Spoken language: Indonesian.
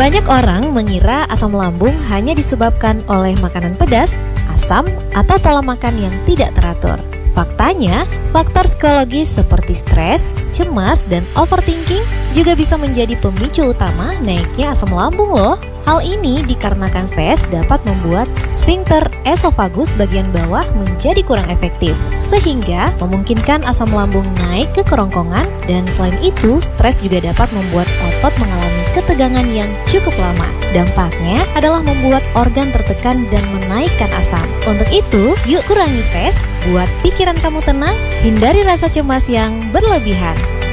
Banyak orang mengira asam lambung hanya disebabkan oleh makanan pedas, asam, atau pola makan yang tidak teratur. Faktanya, faktor psikologis seperti stres, cemas, dan overthinking juga bisa menjadi pemicu utama naiknya asam lambung loh. Hal ini dikarenakan stres dapat membuat sphincter esofagus bagian bawah menjadi kurang efektif, sehingga memungkinkan asam lambung naik ke kerongkongan. Dan selain itu, stres juga dapat membuat otot mengalami ketegangan yang cukup lama. Dampaknya adalah membuat organ tertekan dan menaikkan asam. Untuk itu, yuk kurangi stres, buat pikiran kamu tenang, hindari rasa cemas yang berlebihan.